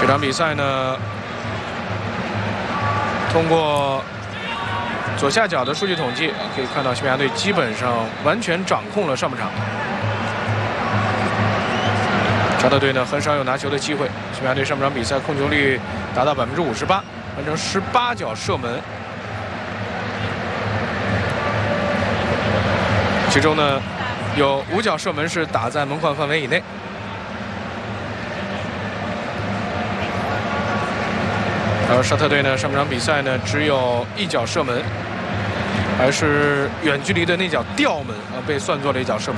这场比赛呢，通过左下角的数据统计，可以看到西班牙队基本上完全掌控了上半场。沙特队呢很少有拿球的机会，西班牙队上半场比赛控球率达到58%，完成18脚射门，其中呢有5脚射门是打在门框范围以内。 而沙特队呢，上半场比赛呢只有1脚射门，还是远距离的那脚吊门啊，被算作了1脚射门。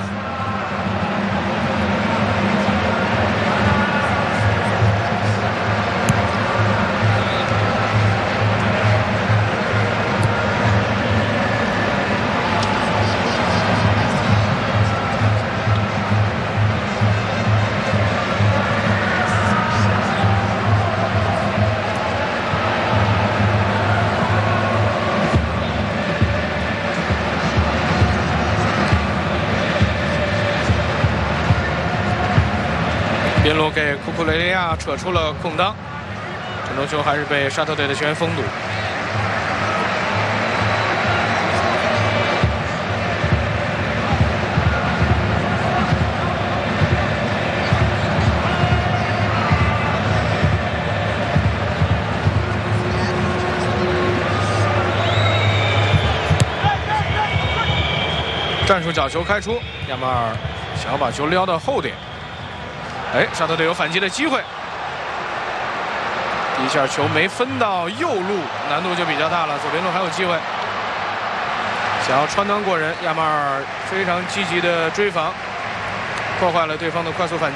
边路给库库雷利亚扯出了空当，这种球还是被沙特队的球员封堵。战术角球开出，亚马尔想要把球撩到后点。 哎，沙特队有反击的机会，一下球没分到右路，难度就比较大了。左边路还有机会，想要穿裆过人，亚马尔非常积极的追防，破坏了对方的快速反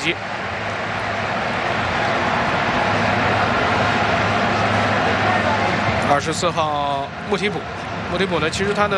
击。24号穆提普呢，其实他的